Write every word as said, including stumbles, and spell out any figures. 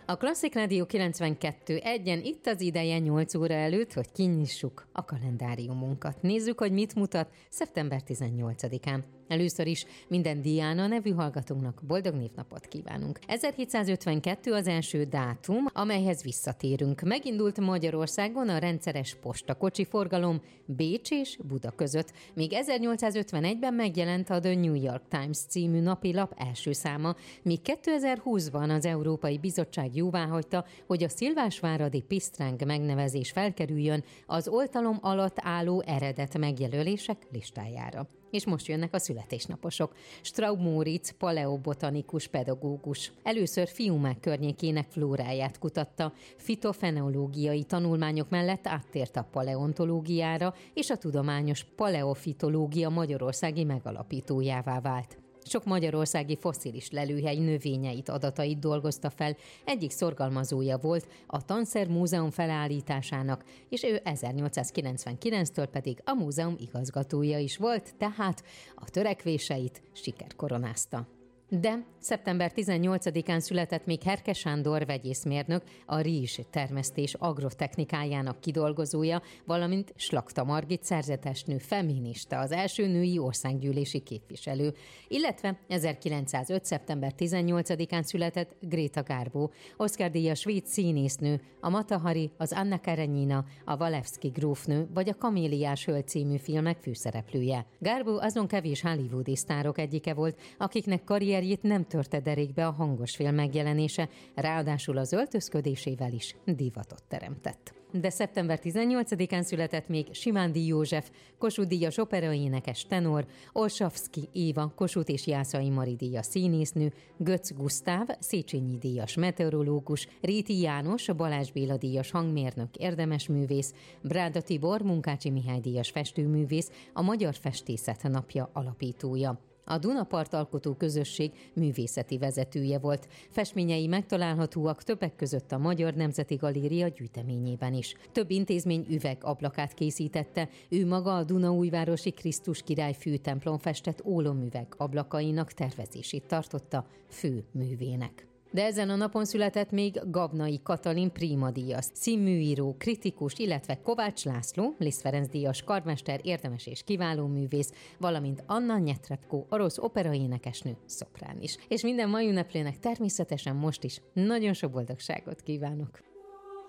A Klasszik Rádió kilencvenkettő egyen itt az ideje nyolc óra előtt, hogy kinyissuk a kalendáriumunkat. Nézzük, hogy mit mutat szeptember tizennyolcadikán. Először is minden Diana nevű hallgatónknak boldog névnapot kívánunk. ezerhétszázötvenkettő az első dátum, amelyhez visszatérünk. Megindult Magyarországon a rendszeres postakocsi forgalom Bécs és Buda között, míg ezernyolcszázötvenegyben megjelent a The New York Times című napilap első száma, míg kétezer-húszban az Európai Bizottság jóváhagyta, hogy a szilvásváradi Pisztráng megnevezés felkerüljön az oltalom alatt álló eredet megjelölések listájára. És most jönnek a születésnaposok. Straub Móricz, paleobotanikus pedagógus. Először Fiumek környékének flóráját kutatta, fitofenológiai tanulmányok mellett áttért a paleontológiára, és a tudományos paleofitológia magyarországi megalapítójává vált. Sok magyarországi fosszilis lelőhely növényeit, adatait dolgozta fel, egyik szorgalmazója volt a Tanszer Múzeum felállításának, és ő ezernyolcszázkilencvenkilenctől pedig a múzeum igazgatója is volt, tehát a törekvéseit siker koronázta. De szeptember tizennyolcadikán született még Herke Sándor vegyészmérnök, a rizs termesztés agrotechnikájának kidolgozója, valamint Slakta Margit szerzetesnő feminista, az első női országgyűlési képviselő, illetve ezerkilencszázöt. szeptember tizennyolcadikán született Greta Garbo, Oscar-díjas svéd színésznő, a Mata Hari, az Anna Karenina, a Walewski grófnő vagy a Kaméliás hölgy című filmek főszereplője. Garbo azon kevés hollywoodi sztárok egyike volt, akiknek karrier nem törte derékbe a hangos film megjelenése, ráadásul az öltözködésével is divatot teremtett. De szeptember tizennyolcadikán született még Simándi József, Kossuth-díjas operaénekes tenor, Olsavszky Éva, Kossuth és Jászai Mari díjas színésznő, Götz Gusztáv, Széchenyi díjas meteorológus, Réti János, Balázs Béla díjas hangmérnök, érdemes művész, Bráda Tibor, Munkácsi Mihály díjas festőművész, a Magyar Festészet Napja alapítója. A Dunapart alkotó közösség művészeti vezetője volt. Festményei megtalálhatóak többek között a Magyar Nemzeti Galéria gyűjteményében is. Több intézmény üvegablakát készítette, ő maga a Dunaújvárosi Krisztus Király főtemplom festett ólomüveg ablakainak tervezését tartotta fő művének. De ezen a napon született még Gabnai Katalin Prima-díjas, színműíró, kritikus, illetve Kovács László, Liszt Ferenc díjas karmester, érdemes és kiváló művész, valamint Anna Netrebko, orosz operaénekesnő, szoprán is. És minden mai ünneplőnek természetesen most is nagyon sok boldogságot kívánok!